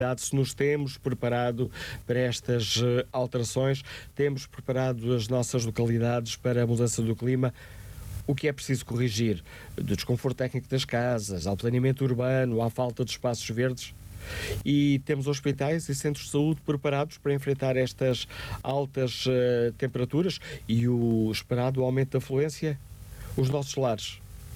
se nos temos preparado para estas alterações, temos preparado as nossas localidades para a mudança do clima. O que é preciso corrigir? Do desconforto técnico das casas, ao planeamento urbano, à falta de espaços verdes? E temos hospitais e centros de saúde preparados para enfrentar estas altas temperaturas e o esperado aumento da afluência? Os nossos lares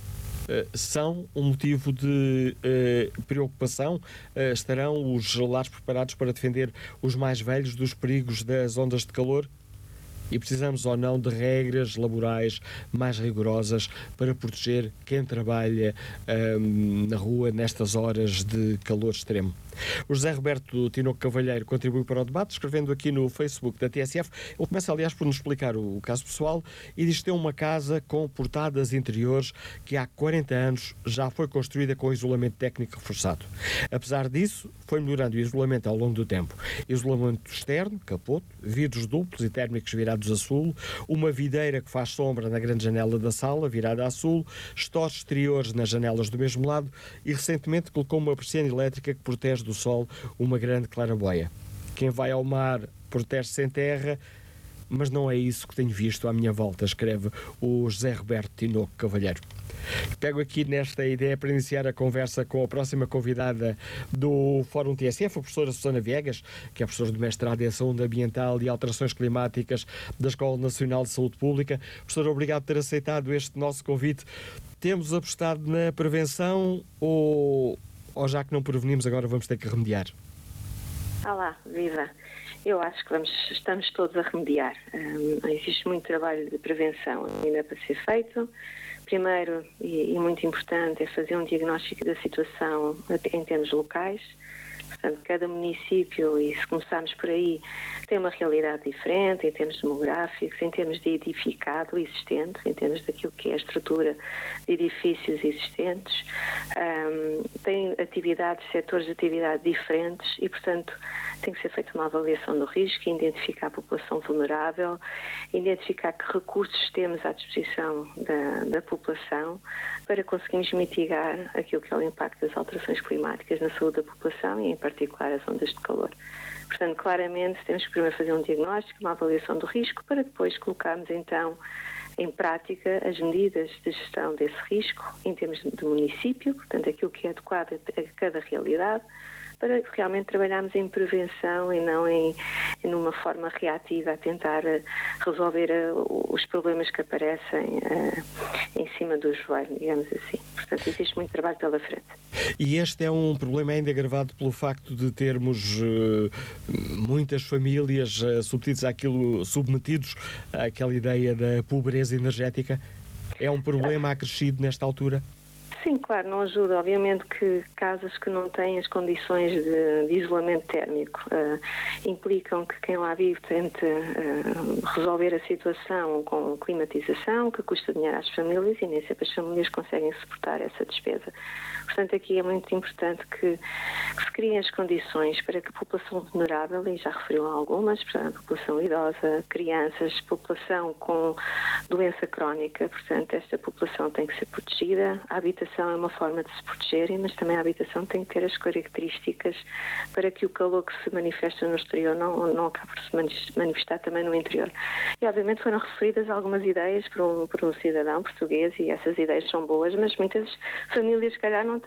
são um motivo de preocupação? Estarão os lares preparados para defender os mais velhos dos perigos das ondas de calor? E precisamos ou não de regras laborais mais rigorosas para proteger quem trabalha na rua nestas horas de calor extremo? O José Roberto Tinoco Cavalheiro contribuiu para o debate, escrevendo aqui no Facebook da TSF. Ele começa, aliás, por nos explicar o caso pessoal e diz que tem uma casa com portadas interiores que há 40 anos já foi construída com isolamento técnico reforçado. Apesar disso, foi melhorando o isolamento ao longo do tempo. Isolamento externo, capoto, vidros duplos e térmicos virados a sul, uma videira que faz sombra na grande janela da sala, virada a sul, stores exteriores nas janelas do mesmo lado e recentemente colocou uma persiana elétrica que protege do sol uma grande claraboia. Quem vai ao mar protege-se em terra, mas não é isso que tenho visto à minha volta, escreve o José Roberto Tinoco Cavalheiro. Pego aqui nesta ideia para iniciar a conversa com a próxima convidada do Fórum TSF, a professora Susana Viegas, que é professora de mestrado em Saúde Ambiental e Alterações Climáticas da Escola Nacional de Saúde Pública. Professora, obrigado por ter aceitado este nosso convite. Temos apostado na prevenção ou já que não prevenimos, agora vamos ter que remediar? Olá, viva! Eu acho que estamos todos a remediar. Existe muito trabalho de prevenção ainda para ser feito. Primeiro, e muito importante, é fazer um diagnóstico da situação em termos locais. Portanto, cada município, e se começarmos por aí, tem uma realidade diferente em termos demográficos, em termos de edificado existente, em termos daquilo que é a estrutura de edifícios existentes. Tem atividades, setores de atividade diferentes e, portanto, tem que ser feita uma avaliação do risco, identificar a população vulnerável, identificar que recursos temos à disposição da população para conseguirmos mitigar aquilo que é o impacto das alterações climáticas na saúde da população e, em particular, as ondas de calor. Portanto, claramente, temos que primeiro fazer um diagnóstico, uma avaliação do risco, para depois colocarmos, então, em prática as medidas de gestão desse risco em termos de município, portanto, aquilo que é adequado a cada realidade, para realmente trabalharmos em prevenção e não em uma forma reativa a tentar resolver os problemas que aparecem em cima do joelho, digamos assim. Portanto, existe muito trabalho pela frente. E este é um problema ainda agravado pelo facto de termos muitas famílias submetidos àquela ideia da pobreza energética? É um problema acrescido nesta altura? Sim, claro, não ajuda. Obviamente que casas que não têm as condições de isolamento térmico implicam que quem lá vive tente resolver a situação com climatização, que custa dinheiro às famílias e nem sempre as famílias conseguem suportar essa despesa. Portanto, aqui é muito importante que se criem as condições para que a população vulnerável, e já referiu a algumas, portanto, a população idosa, crianças, população com doença crónica, portanto, esta população tem que ser protegida. A habitação é uma forma de se protegerem, mas também a habitação tem que ter as características para que o calor que se manifesta no exterior não acabe por se manifestar também no interior. E, obviamente, foram referidas algumas ideias por um cidadão português e essas ideias são boas, mas muitas famílias, se calhar, não